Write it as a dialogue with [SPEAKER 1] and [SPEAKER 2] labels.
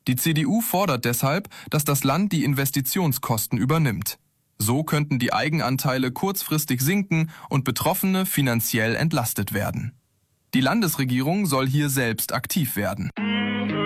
[SPEAKER 1] Die CDU fordert deshalb, dass das Land die Investitionskosten übernimmt. So könnten die Eigenanteile kurzfristig sinken und Betroffene finanziell entlastet werden. Die Landesregierung soll hier selbst aktiv werden.